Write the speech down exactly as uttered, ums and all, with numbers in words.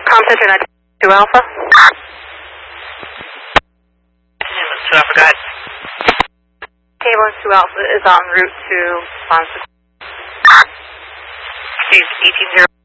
Com Center nine two Alpha. two Alpha, go ahead. Cable two Alpha is en route to Sponsor. eighteen zero.